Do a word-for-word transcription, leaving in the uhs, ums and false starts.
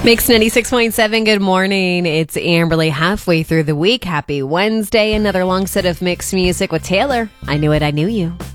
Mix ninety-six point seven, good morning. It's Amberly, halfway through the week. Happy Wednesday. Another long set of mixed music with Taylor. I Knew It, I Knew You.